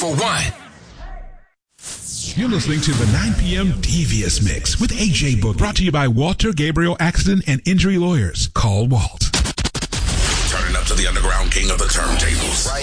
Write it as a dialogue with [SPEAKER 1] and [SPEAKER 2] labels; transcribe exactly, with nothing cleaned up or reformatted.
[SPEAKER 1] one.
[SPEAKER 2] You're listening to the nine p.m. Devious Mix with A J Book, brought to you by Walter Gabriel Accident and Injury Lawyers. Call Walt.
[SPEAKER 1] Turning up to the underground king of the turntables.